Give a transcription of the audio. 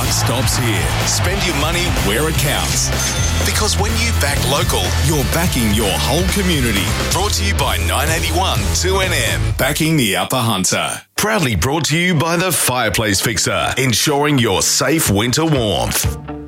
buck stops here. Spend your money where it counts. Because when you back local, you're backing your whole community. Brought to you by 981 2NM. Backing the Upper Hunter. Proudly brought to you by the Fireplace Fixer, ensuring your safe winter warmth.